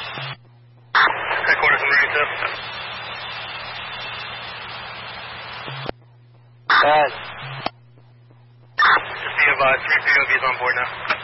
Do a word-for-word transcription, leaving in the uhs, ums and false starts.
Headquarters, I'm ready to. Bad. Just be advised, three P O Vs on board now.